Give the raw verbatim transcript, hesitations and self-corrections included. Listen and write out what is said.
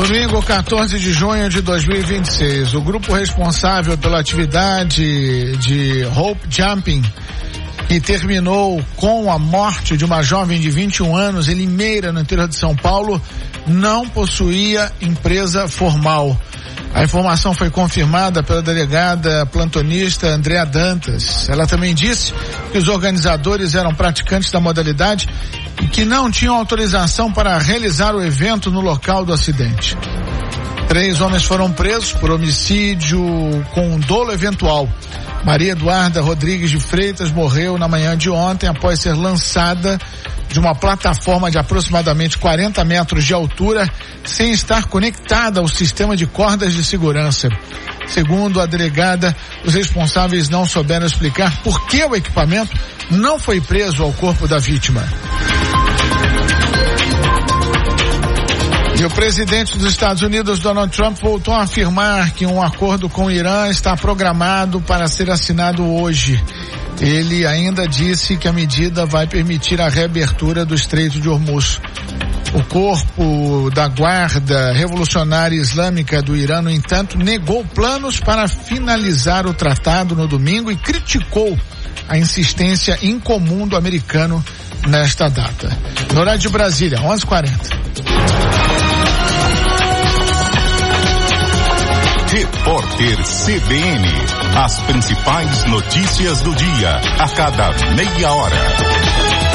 Domingo, quatorze de junho de dois mil e vinte e seis, o grupo responsável pela atividade de Hope Jumping, que terminou com a morte de uma jovem de vinte e um anos em Limeira, no interior de São Paulo, não possuía empresa formal. A informação foi confirmada pela delegada plantonista Andréa Dantas. Ela também disse que os organizadores eram praticantes da modalidade e que não tinham autorização para realizar o evento no local do acidente. Três homens foram presos por homicídio com dolo eventual. Maria Eduarda Rodrigues de Freitas morreu na manhã de ontem após ser lançada de uma plataforma de aproximadamente quarenta metros de altura sem estar conectada ao sistema de cordas de segurança. Segundo a delegada, os responsáveis não souberam explicar por que o equipamento não foi preso ao corpo da vítima. E o presidente dos Estados Unidos, Donald Trump, voltou a afirmar que um acordo com o Irã está programado para ser assinado hoje. Ele ainda disse que a medida vai permitir a reabertura do Estreito de Hormuz. O corpo da Guarda Revolucionária Islâmica do Irã, no entanto, negou planos para finalizar o tratado no domingo e criticou a insistência incomum do americano nesta data. No horário de Brasília, onze e quarenta. Repórter C B N. As principais notícias do dia, a cada meia hora.